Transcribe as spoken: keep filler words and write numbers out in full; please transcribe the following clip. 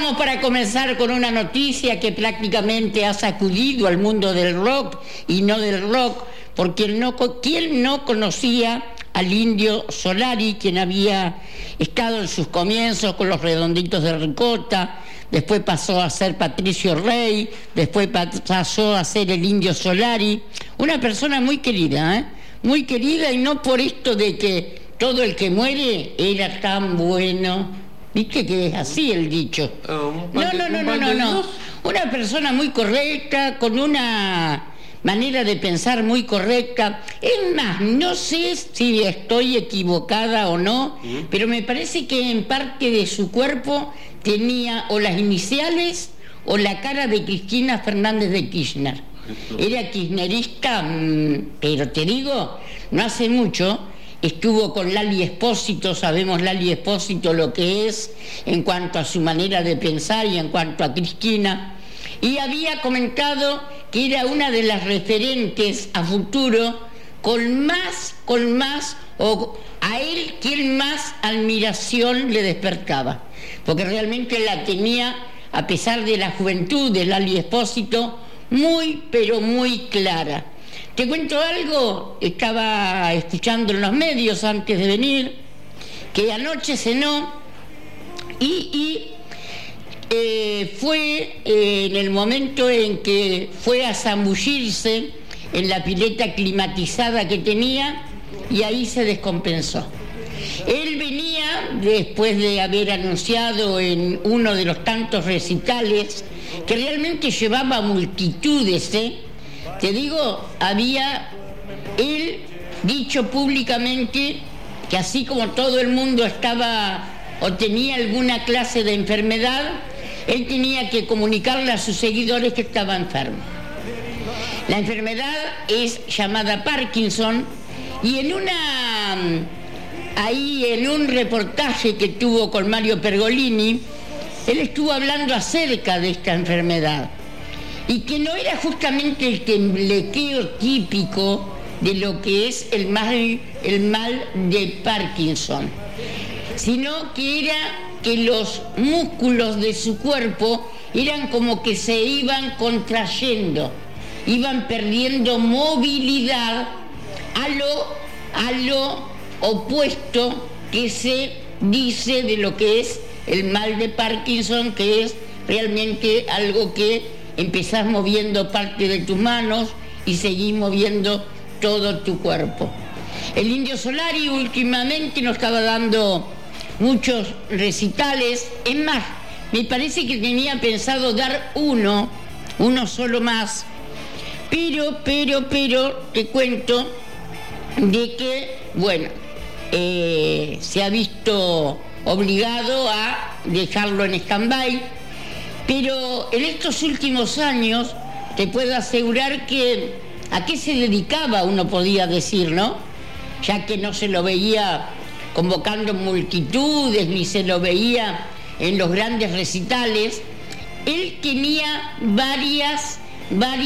Vamos para comenzar con una noticia que prácticamente ha sacudido al mundo del rock y no del rock, porque ¿quién no, quién no conocía al Indio Solari, quien había estado en sus comienzos con los Redonditos de Ricota, después pasó a ser Patricio Rey, después pasó a ser el Indio Solari, una persona muy querida, ¿eh? muy querida, y no por esto de que todo el que muere era tan bueno. ¿Viste que es así el dicho? Oh, no, no, no, no, no, no. Una persona muy correcta, con una manera de pensar muy correcta. Es más, no sé si estoy equivocada o no, ¿Mm? pero me parece que en parte de su cuerpo tenía o las iniciales o la cara de Cristina Fernández de Kirchner. Era kirchnerista, pero te digo, no hace mucho estuvo con Lali Espósito, sabemos Lali Espósito lo que es en cuanto a su manera de pensar y en cuanto a Cristina, y había comentado que era una de las referentes a futuro con más, con más, o a él quien más admiración le despertaba, porque realmente la tenía, a pesar de la juventud de Lali Espósito, muy, pero muy clara. Te cuento algo, estaba escuchando en los medios antes de venir, que anoche cenó y, y eh, fue eh, en el momento en que fue a zambullirse en la pileta climatizada que tenía y ahí se descompensó. Él venía, después de haber anunciado en uno de los tantos recitales, que realmente llevaba multitudes, ¿eh? Te digo, había él dicho públicamente que así como todo el mundo estaba o tenía alguna clase de enfermedad, él tenía que comunicarle a sus seguidores que estaba enfermo. La enfermedad es llamada Parkinson, y en una ahí en un reportaje que tuvo con Mario Pergolini, él estuvo hablando acerca de esta enfermedad. Y que no era justamente el temblequeo típico de lo que es el mal, el mal de Parkinson, sino que era que los músculos de su cuerpo eran como que se iban contrayendo, iban perdiendo movilidad a lo, a lo opuesto que se dice de lo que es el mal de Parkinson, que es realmente algo que empezás moviendo parte de tus manos y seguís moviendo todo tu cuerpo. El Indio Solari últimamente nos estaba dando muchos recitales. Es más, me parece que tenía pensado dar uno, uno solo más. Pero, pero, pero, te cuento de que, bueno, eh, se ha visto obligado a dejarlo en stand-by. Pero en estos últimos años te puedo asegurar que a qué se dedicaba, uno podía decir, ¿no? Ya que no se lo veía convocando multitudes, ni se lo veía en los grandes recitales. Él tenía varias, varias